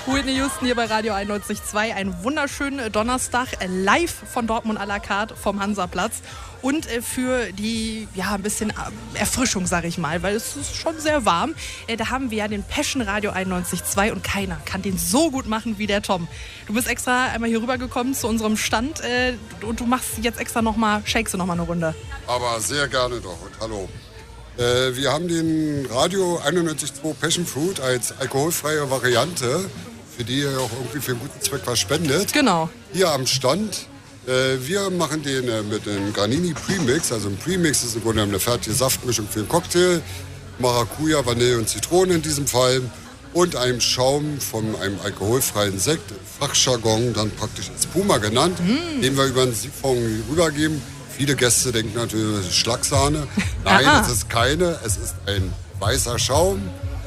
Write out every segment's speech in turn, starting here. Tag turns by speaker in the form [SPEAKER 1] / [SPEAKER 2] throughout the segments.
[SPEAKER 1] Whitney Houston hier bei Radio 91.2. Einen wunderschönen Donnerstag live von Dortmund à la carte vom Hansaplatz. Und für die, ein bisschen Erfrischung, sag ich mal, weil es ist schon sehr warm. Da haben wir ja den Passion Radio 91.2 und keiner kann den so gut machen wie der Tom. Du bist extra einmal hier rübergekommen zu unserem Stand und du machst jetzt extra shakest du nochmal eine Runde.
[SPEAKER 2] Aber sehr gerne doch und hallo. Wir haben den Radio 91.2 Passion Fruit als alkoholfreie Variante, für die ihr auch irgendwie für einen guten Zweck was spendet.
[SPEAKER 1] Genau.
[SPEAKER 2] Hier am Stand. Wir machen den mit dem Granini Premix. Also ein Premix ist im Grunde eine fertige Saftmischung für einen Cocktail. Maracuja, Vanille und Zitrone in diesem Fall. Und einem Schaum von einem alkoholfreien Sekt, Fachjargon, dann praktisch Espuma genannt, den wir über einen Siphon rübergeben. Viele Gäste denken natürlich, das ist Schlagsahne. Nein, es ist keine. Es ist ein weißer Schaum,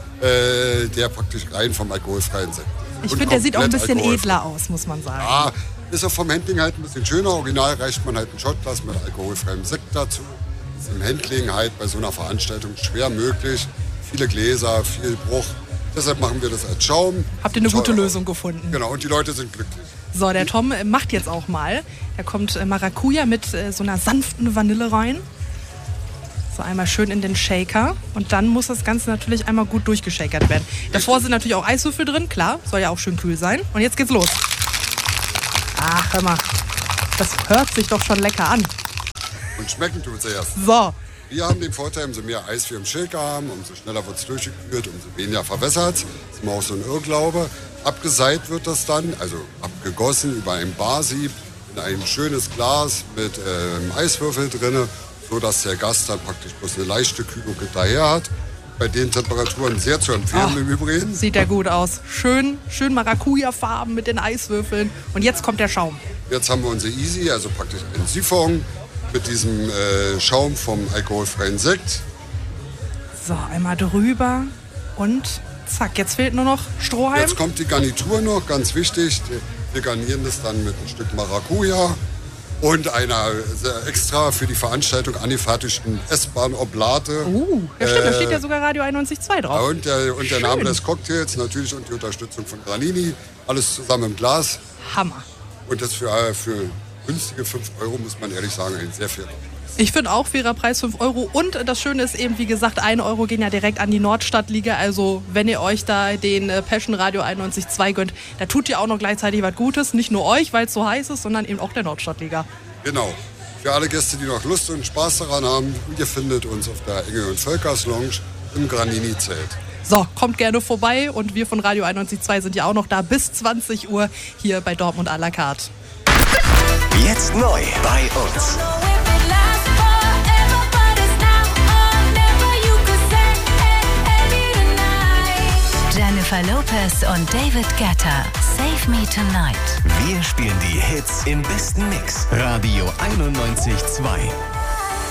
[SPEAKER 2] der praktisch rein vom alkoholfreien Sekt ist.
[SPEAKER 1] Ich finde, der sieht auch ein bisschen edler aus, muss man sagen.
[SPEAKER 2] Ja, ist auch vom Handling halt ein bisschen schöner. Original reicht man halt ein Shotglas mit alkoholfreiem Sekt dazu. Ist im Handling halt bei so einer Veranstaltung schwer möglich. Viele Gläser, viel Bruch. Deshalb machen wir das als Schaum.
[SPEAKER 1] Habt ihr eine gute Lösung gefunden?
[SPEAKER 2] Genau, und die Leute sind glücklich.
[SPEAKER 1] So, der Tom macht jetzt auch mal. Da kommt Maracuja mit so einer sanften Vanille rein. So einmal schön in den Shaker. Und dann muss das Ganze natürlich einmal gut durchgeschakert werden. Davor sind natürlich auch Eiswürfel drin, klar. Soll ja auch schön kühl sein. Und jetzt geht's los. Ach, hör mal. Das hört sich doch schon lecker an.
[SPEAKER 2] Und schmecken tut's erst.
[SPEAKER 1] So.
[SPEAKER 2] Wir haben den Vorteil, umso mehr Eis wir im Shaker haben, umso schneller wird es durchgekühlt, umso weniger verwässert. Das ist immer auch so ein Irrglaube. Abgeseit wird das dann, also abgegossen über ein Barsieb in ein schönes Glas mit Eiswürfel drin, sodass der Gast dann praktisch bloß eine leichte Kühlung hinterher hat. Bei den Temperaturen sehr zu empfehlen im Übrigen.
[SPEAKER 1] Sieht ja gut aus. Schön Maracuja-Farben mit den Eiswürfeln. Und jetzt kommt der Schaum.
[SPEAKER 2] Jetzt haben wir unsere Easy, also praktisch einen Siphon mit diesem Schaum vom alkoholfreien Sekt.
[SPEAKER 1] So, einmal drüber und zack, jetzt fehlt nur noch Strohhalm.
[SPEAKER 2] Jetzt kommt die Garnitur noch, ganz wichtig. Wir garnieren das dann mit einem Stück Maracuja und einer extra für die Veranstaltung angefertigten essbaren Oblate.
[SPEAKER 1] Ja stimmt, da steht ja sogar Radio 91.2 drauf.
[SPEAKER 2] Und der Name des Cocktails natürlich und die Unterstützung von Granini. Alles zusammen im Glas.
[SPEAKER 1] Hammer.
[SPEAKER 2] Und das für günstige 5 Euro, muss man ehrlich sagen, ein sehr fairer Preis.
[SPEAKER 1] Ich finde auch fairer Preis 5 Euro. Und das Schöne ist eben, wie gesagt, 1 Euro gehen ja direkt an die Nordstadtliga. Also wenn ihr euch da den Passion Radio 91.2 gönnt, da tut ihr auch noch gleichzeitig was Gutes. Nicht nur euch, weil es so heiß ist, sondern eben auch der Nordstadtliga.
[SPEAKER 2] Genau. Für alle Gäste, die noch Lust und Spaß daran haben, ihr findet uns auf der Engel und Völkers Lounge im Granini-Zelt.
[SPEAKER 1] So, kommt gerne vorbei. Und wir von Radio 91.2 sind ja auch noch da bis 20 Uhr hier bei Dortmund à la carte.
[SPEAKER 3] Jetzt neu bei uns.
[SPEAKER 4] Jennifer Lopez und David Guetta. Save Me Tonight.
[SPEAKER 3] Wir spielen die Hits im besten Mix. Radio 91.2.